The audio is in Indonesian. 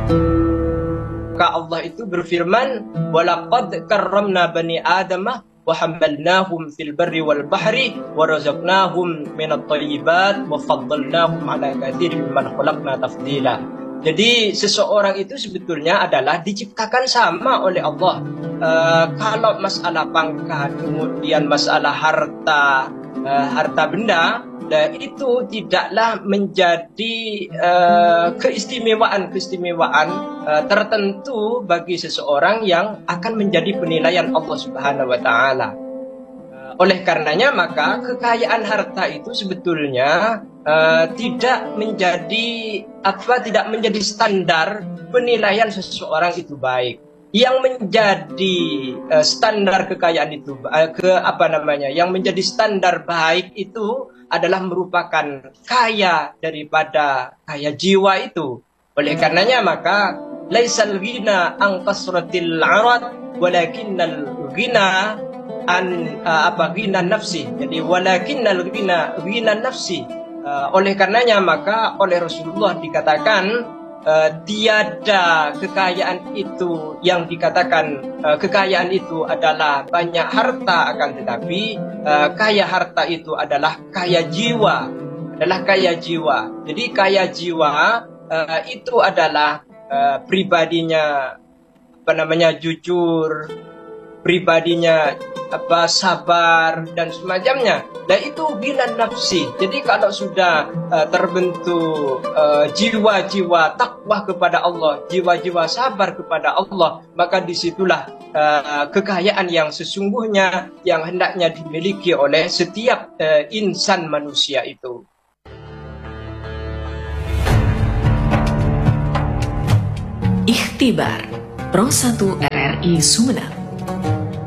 Maka Allah itu berfirman, "Walaqad karramna bani Adamah wa hamalnahum fil barri wal bahri wa razaqnahum minat thayyibat wa faddalnahum ala katsirin mimman khalaqna tafdila." Jadi seseorang itu sebetulnya adalah diciptakan sama oleh Allah. Kalau masalah pangkat, kemudian masalah harta, harta benda, itu tidaklah menjadi keistimewaan tertentu bagi seseorang yang akan menjadi penilaian Allah Subhanahu wa taala. Oleh karenanya maka kekayaan harta itu sebetulnya tidak menjadi standar penilaian seseorang itu baik. Yang menjadi standar kekayaan itu yang menjadi standar baik itu adalah merupakan kaya daripada kaya jiwa itu. Oleh karenanya maka laisal ghina an kasratil arad walakinnal ghina ghina nafsi. Jadi walakinnal ghina nafsi. Oleh karenanya maka oleh Rasulullah dikatakan tiada kekayaan itu yang dikatakan kekayaan itu adalah banyak harta, akan tetapi kaya harta itu adalah kaya jiwa, Jadi kaya jiwa itu adalah pribadinya jujur, pribadinya sabar dan semacamnya. Dan itu ghina nafsi. Jadi kalau sudah terbentuk jiwa-jiwa takwa kepada Allah, jiwa-jiwa sabar kepada Allah, maka disitulah kekayaan yang sesungguhnya yang hendaknya dimiliki oleh setiap insan manusia itu. Ikhtibar Pro 1 RRI Sumeneb.